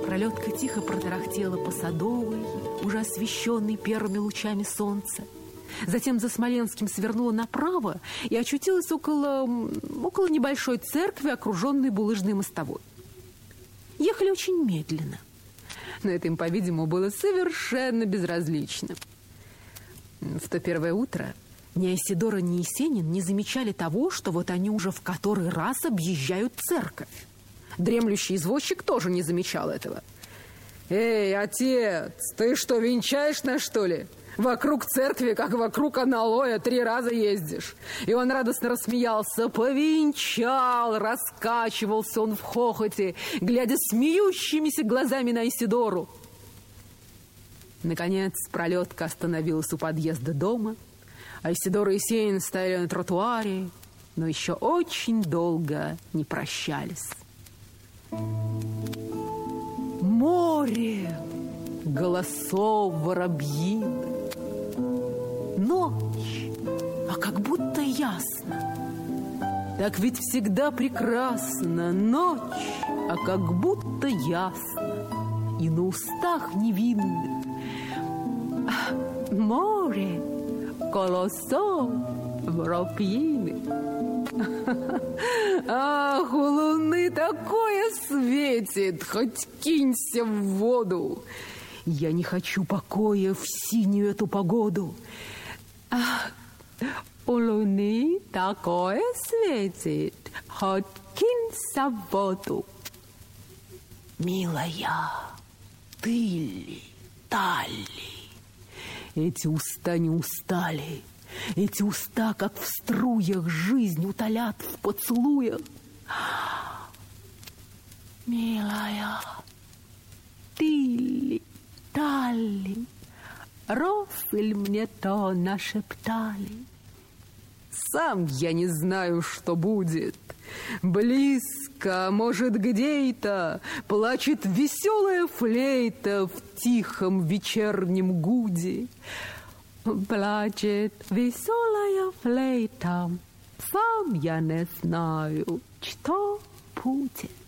Пролетка тихо протарахтела по Садовой, уже освещенной первыми лучами солнца. Затем за Смоленским свернула направо и очутилась около небольшой церкви, окруженной булыжной мостовой. Ехали очень медленно, но это им, по-видимому, было совершенно безразлично. В то первое утро ни Айседора, ни Есенин не замечали того, что вот они уже в который раз объезжают церковь. Дремлющий извозчик тоже не замечал этого. «Эй, отец, ты что, венчаешь нас, что ли? Вокруг церкви, как вокруг аналоя, 3 раза ездишь». И он радостно рассмеялся. Повенчал, раскачивался он в хохоте, глядя смеющимися глазами на Айседору. Наконец пролетка остановилась у подъезда дома. Айседора и Есенин стояли на тротуаре, но еще очень долго не прощались. Море голосов воробьиных. Ночь, а как будто ясно. Так ведь всегда прекрасна ночь, а как будто ясно. И на устах невинных море голосов воробьиных. Ах, у луны такое светит, хоть кинься в воду. Я не хочу покоя в синюю эту погоду. Ах, у луны такое светит, хоть кинься в воду. Милая, ты ли, та ли? Эти уста не устали. Эти уста, как в струях, жизнь утолят в поцелуях. Милая, ты ли, та ли, рофль мне то нашептали? Сам я не знаю, что будет. Близко, может, где-то плачет веселая флейта в тихом вечернем гуде. Плачет веселая флейта, сам я не знаю, что будет.